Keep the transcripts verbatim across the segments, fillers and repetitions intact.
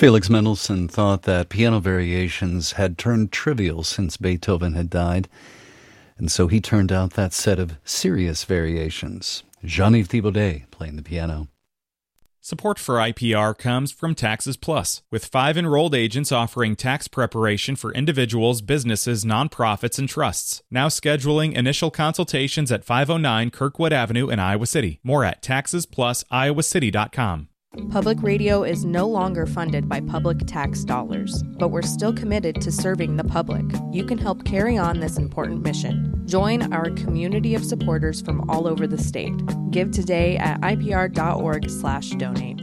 Felix Mendelssohn thought that piano variations had turned trivial since Beethoven had died, and so he turned out that set of serious variations. Jean-Yves Thibaudet playing the piano. Support for I P R comes from Taxes Plus, with five enrolled agents offering tax preparation for individuals, businesses, nonprofits, and trusts. Now scheduling initial consultations at five oh nine Kirkwood Avenue in Iowa City. More at taxes plus iowa city dot com. Public radio is no longer funded by public tax dollars, but we're still committed to serving the public. You can help carry on this important mission. Join our community of supporters from all over the state. Give today at ipr.org slash donate.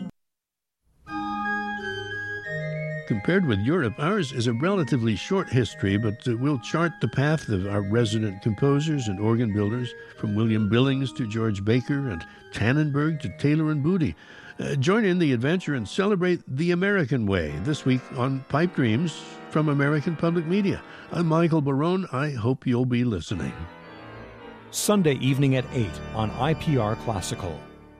Compared with Europe, ours is a relatively short history, but uh, we'll chart the path of our resident composers and organ builders, from William Billings to George Baker and Tannenberg to Taylor and Booty. Uh, join in the adventure and celebrate the American way this week on Pipe Dreams from American Public Media. I'm Michael Barone. I hope you'll be listening. Sunday evening at eight on I P R Classical.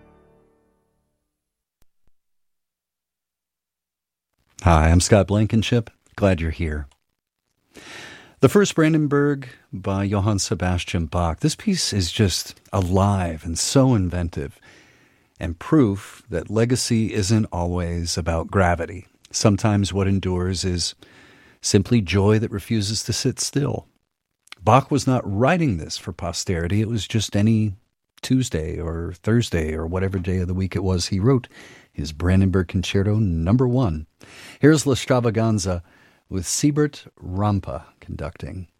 Hi, I'm Scott Blankenship. Glad you're here. The first Brandenburg by Johann Sebastian Bach. This piece is just alive and so inventive, and proof that legacy isn't always about gravity. Sometimes what endures is simply joy that refuses to sit still. Bach was not writing this for posterity. It was just any Tuesday or Thursday or whatever day of the week it was he wrote his Brandenburg Concerto number one. Here's La Stravaganza with Siebert Rampe conducting.